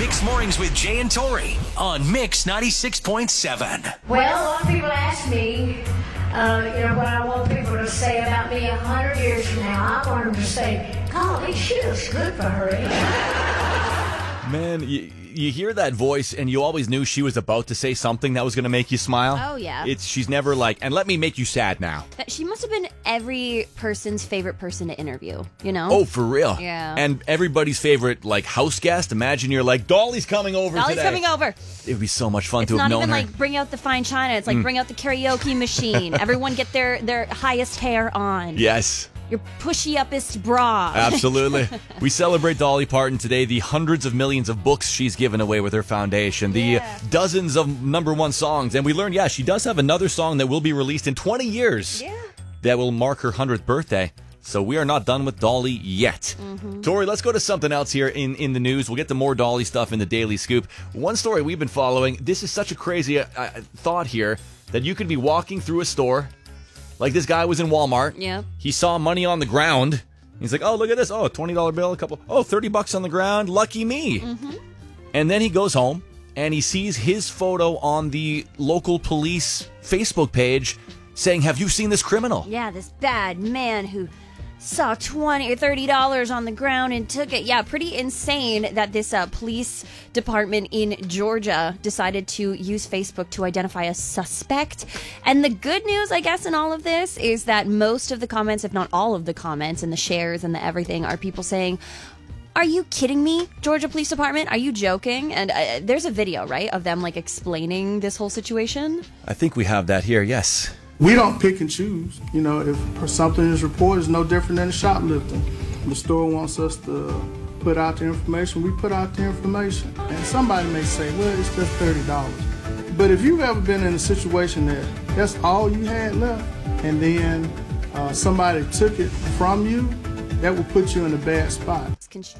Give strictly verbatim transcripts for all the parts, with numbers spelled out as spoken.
Mix Mornings with Jay and Tori on Mix ninety-six point seven. Well, a lot of people ask me, uh, you know, what I want people to say about me a hundred years from now. I want them to say, golly, she looks good for her age. Man, you, you hear that voice, and you always knew she was about to say something that was going to make you smile. Oh, yeah. It's She's never like, and let me make you sad now. She must have been every person's favorite person to interview, you know? Oh, for real? Yeah. And everybody's favorite, like, house guest. Imagine you're like, Dolly's coming over Dolly's today. coming over. It would be so much fun It's to have not known even her. like bring out the fine china. It's like Mm. bring out the karaoke machine. Everyone get their, their highest hair on. Yes. Your pushy-uppest bra. Absolutely. We celebrate Dolly Parton today, the hundreds of millions of books she's given away with her foundation, the Yeah. dozens of number one songs. And we learned, yeah, she does have another song that will be released in twenty years Yeah. that will mark her hundredth birthday. So we are not done with Dolly yet. Mm-hmm. Tori, let's go to something else here in, in the news. We'll get to more Dolly stuff in the Daily Scoop. One story we've been following, this is such a crazy uh, uh, thought here, that you could be walking through a store. Like this guy was in Walmart. Yeah. He saw money on the ground. He's like, oh, look at this. Oh, twenty dollar bill, a couple. Oh, thirty bucks on the ground. Lucky me. Mm-hmm. And then he goes home and he sees his photo on the local police Facebook page saying, have you seen this criminal? Yeah, this bad man who saw twenty or thirty dollars on the ground and took it. Yeah, pretty insane that this uh, police department in Georgia decided to use Facebook to identify a suspect. And the good news, I guess, in all of this is that most of the comments, if not all of the comments and the shares and the everything, are people saying, are you kidding me, Georgia Police Department? Are you joking? And uh, there's a video, right, of them like explaining this whole situation. I think we have that here, yes. We don't pick and choose. You know, if something is reported, it's no different than shoplifting. The store wants us to put out the information, we put out the information. And somebody may say, well, it's just thirty dollars. But if you've ever been in a situation that that's all you had left, and then uh, somebody took it from you, that will put you in a bad spot.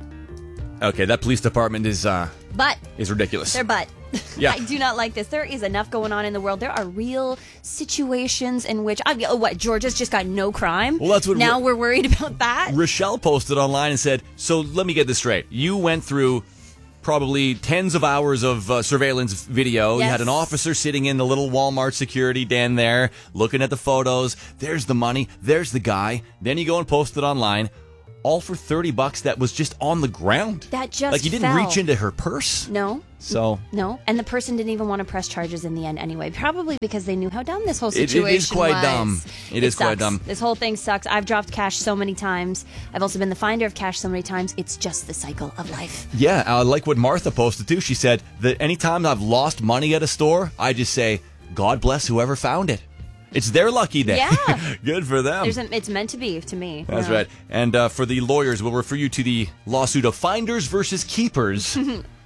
Okay, that police department is uh, But is ridiculous. They're but. Yeah. I do not like this. There is enough going on in the world. There are real situations in which, I mean, oh, what, Georgia's just got no crime? Well, that's what now Ro- we're worried about that? Rochelle posted online and said, so let me get this straight. You went through probably tens of hours of uh, surveillance video. Yes. You had an officer sitting in the little Walmart security den there, looking at the photos. There's the money. There's the guy. Then you go and post it online. All for thirty bucks that was just on the ground. That just Like you didn't fell. reach into her purse. No. So No. And the person didn't even want to press charges in the end anyway. Probably because they knew how dumb this whole It- it situation is quite was. dumb. It is quite sucks. dumb. This whole thing sucks. I've dropped cash so many times. I've also been the finder of cash so many times. It's just the cycle of life. yeah, I like what Martha posted too. She said that anytime I've lost money at a store, I just say, God bless whoever found it. It's their lucky day. Yeah. Good for them. There's a, it's meant to be to me. That's Yeah. right. And uh, for the lawyers, we'll refer you to the lawsuit of finders versus keepers.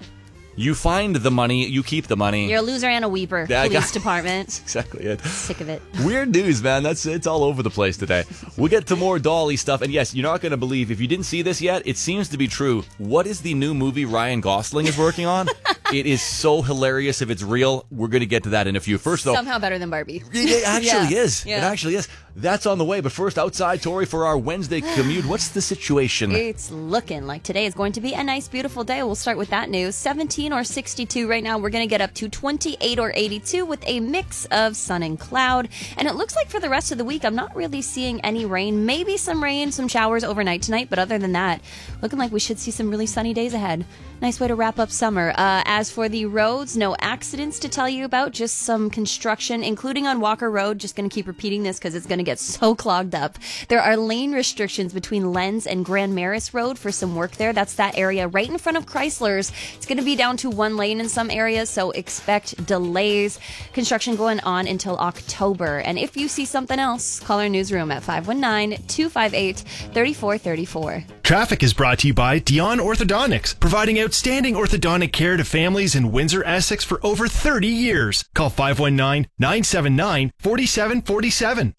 You find the money, you keep the money. You're a loser and a weeper. Yeah, I Police got- department. That's exactly it. Sick of it. Weird news, man. That's it's all over the place today. We'll get to more Dolly stuff. And yes, you're not going to believe, if you didn't see this yet, it seems to be true. What is the new movie Ryan Gosling is working on? It is so hilarious if it's real. We're going to get to that in a few. First, though, Somehow better than Barbie. it actually Yeah. is. It Yeah. actually is. That's on the way. But first, outside, Tori, for our Wednesday commute, what's the situation? It's looking like today is going to be a nice, beautiful day. We'll start with that news. seventeen or sixty-two right now. We're going to get up to twenty-eight or eighty-two with a mix of sun and cloud. And it looks like for the rest of the week, I'm not really seeing any rain. Maybe some rain, some showers overnight tonight. But other than that, looking like we should see some really sunny days ahead. Nice way to wrap up summer. Uh, as for the roads, no accidents to tell you about, just some construction, including on Walker Road. Just going to keep repeating this because it's going to get so clogged up. There are lane restrictions between Lens and Grand Maris Road for some work there. That's that area right in front of Chrysler's. It's going to be down to one lane in some areas, so expect delays. Construction going on until October. And if you see something else, call our newsroom at five one nine, two five eight, three four three four. Traffic is brought to you by Dion Orthodontics, providing outstanding orthodontic care to families in Windsor, Essex for over thirty years. Call five one nine, nine seven nine, four seven four seven.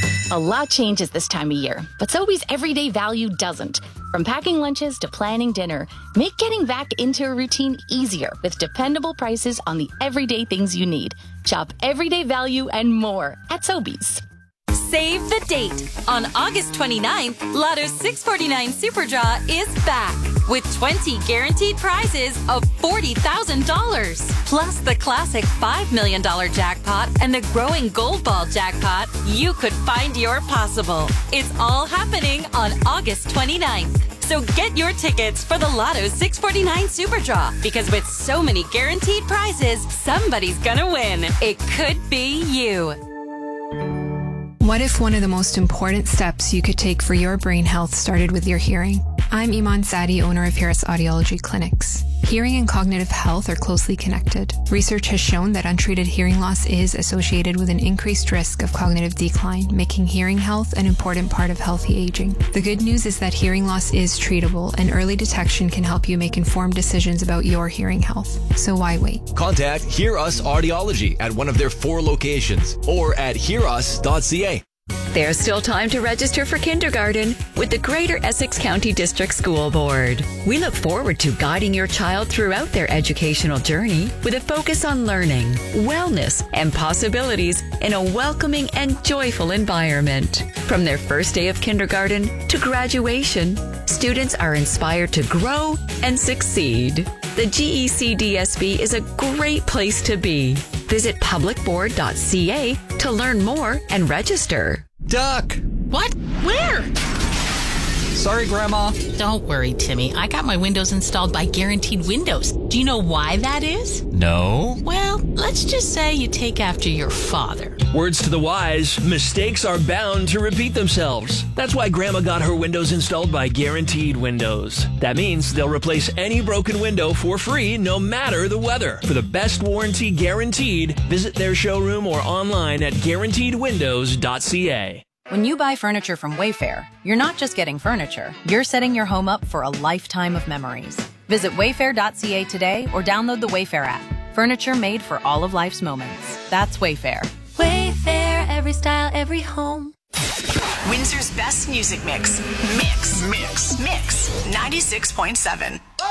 A lot changes this time of year, but Sobeys everyday value doesn't. From packing lunches to planning dinner, make getting back into a routine easier with dependable prices on the everyday things you need. Shop everyday value and more at Sobeys. Save the date. On August twenty-ninth, Lotto's six forty-nine Super Draw is back with twenty guaranteed prizes of forty thousand dollars. Plus the classic five million dollars jackpot and the growing Gold Ball jackpot. You could find your possible. It's all happening on August twenty-ninth. So get your tickets for the Lotto six forty-nine Super Draw, because with so many guaranteed prizes, somebody's gonna win. It could be you. What if one of the most important steps you could take for your brain health started with your hearing? I'm Iman Sadi, owner of Harris Audiology Clinics. Hearing and cognitive health are closely connected. Research has shown that untreated hearing loss is associated with an increased risk of cognitive decline, making hearing health an important part of healthy aging. The good news is that hearing loss is treatable, and early detection can help you make informed decisions about your hearing health. So why wait? Contact Hear Us Audiology at one of their four locations or at hear us dot c a. There's still time to register for kindergarten with the Greater Essex County District School Board. We look forward to guiding your child throughout their educational journey with a focus on learning, wellness, and possibilities in a welcoming and joyful environment. From their first day of kindergarten to graduation, students are inspired to grow and succeed. The G E C D S B is a great place to be. Visit public board dot c a to learn more and register. Duck! What? Where? Sorry, Grandma. Don't worry, Timmy. I got my windows installed by Guaranteed Windows. Do you know why that is? No. Well, let's just say you take after your father. Words to the wise, mistakes are bound to repeat themselves. That's why Grandma got her windows installed by Guaranteed Windows. That means they'll replace any broken window for free, no matter the weather. For the best warranty guaranteed, visit their showroom or online at guaranteed windows dot c a. When you buy furniture from Wayfair, you're not just getting furniture, you're setting your home up for a lifetime of memories. Visit wayfair dot c a today or download the Wayfair app. Furniture made for all of life's moments. That's Wayfair. Wayfair, every style, every home. Windsor's best music mix. Mix. Mix. Mix. ninety-six point seven.